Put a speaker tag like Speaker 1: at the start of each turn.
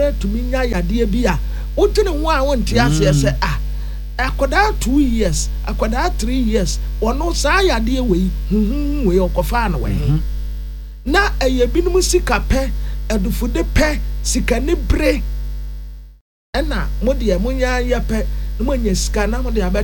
Speaker 1: koraa tumi nya yadeɛ bi a wodwene ho a wonte aseɛ sɛ akwadaa 2 years akwadaa 3 years ɔno saa yadeɛ wei wei ɔkɔfaa no wei na ɛyɛ binom sika pɛ adufude pɛ sika ne bre ɛna mo deɛ mo nya yɛ pɛ na mo nya sika na mo de